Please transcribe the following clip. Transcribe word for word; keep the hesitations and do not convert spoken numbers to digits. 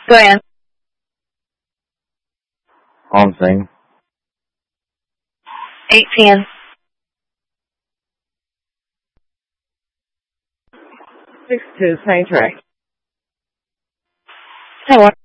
Go ahead. On scene. eight ten. six two, same track. Hey, what?